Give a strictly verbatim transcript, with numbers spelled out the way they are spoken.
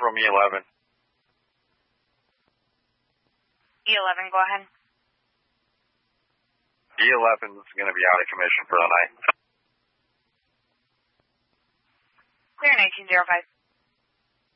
from E eleven. E eleven, go ahead. E eleven is going to be out of commission for the night. Clear nineteen oh five.